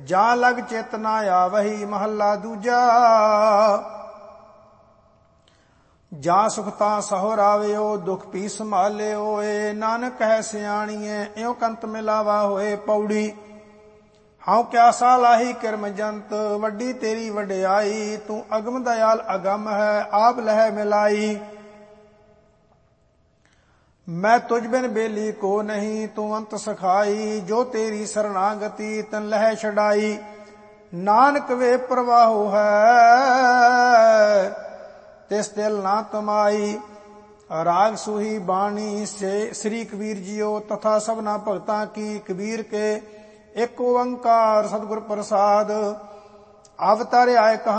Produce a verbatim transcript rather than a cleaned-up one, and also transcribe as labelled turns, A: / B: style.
A: ਜਾਂ ਲਗ ਚਿਤ ਨਾ ਆਵਹੀ। ਮਹੱਲਾ ਦੂਜਾ। ਜਾਂ ਸੁਖਤਾ ਸਹੁ ਰਾਵਿਓ ਦੁਖ ਪੀ ਸੰਭਾਲਿਓ ਏ। ਨਾਨਕ ਕਹਿ ਸਿਆਣੀਏ ਇਉ ਕੰਤ ਮਿਲਾਵਾ ਹੋਏ। ਪੌੜੀ। ਹਉ ਕਿਆਸਾ ਲਾਹੀ ਕਿਰਮ ਜੰਤ ਵੱਡੀ ਤੇਰੀ ਵਡਿਆਈ। ਤੂੰ ਅਗਮ ਦਇਆਲ ਅਗਮ ਹੈ ਆਪ ਲਹਿ ਮਿਲਾਈ। ਮੈਂ ਤੁਝ ਬਿਨ ਬੇਲੀ ਕੋ ਨਹੀਂ ਤੂੰ ਅੰਤ ਸਖਾਈ। ਜੋ ਤੇਰੀ ਸਰਣਾਗਤੀ ਤਨ ਲਹਿ ਛਡਾਈ। ਨਾਨਕ ਵੇ ਪ੍ਰਵਾਹੋ ਹੈ ਤਿਸ ਦਿਲ ਨਾ ਤਮਾਈ। ਰਾਗ ਸੂਹੀ ਬਾਣੀ ਸੇ ਸ੍ਰੀ ਕਬੀਰ ਜੀਓ ਤਥਾ ਸਭਨਾ ਭਗਤਾਂ ਕੀ। ਕਬੀਰ ਕੇ ਇੱਕ ਓੰਕਾਰ ਸਤਿਗੁਰ ਪ੍ਰਸਾਦ। ਅਵਤਾਰਿ ਆਇ